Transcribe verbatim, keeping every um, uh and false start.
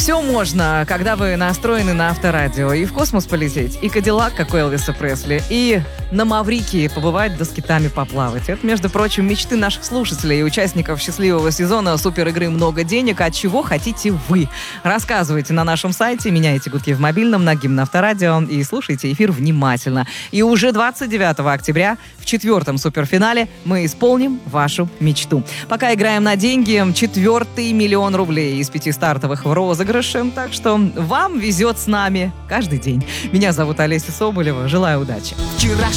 Все можно, когда вы настроены на авторадио. И в космос полететь, и Кадиллак, как у Элвиса Пресли, и на Маврикии побывать, да с китами поплавать. Это, между прочим, мечты наших слушателей и участников счастливого сезона суперигры «Много денег». А чего хотите вы? Рассказывайте на нашем сайте, меняйте гудки в мобильном на гимн Авторадио и слушайте эфир внимательно. И уже двадцать девятого октября в четвертом суперфинале мы исполним вашу мечту. Пока играем на деньги, четвертый миллион рублей из пяти стартовых в розыгрыше. Так что вам везет с нами каждый день. Меня зовут Олеся Соболева. Желаю удачи. Вчерашний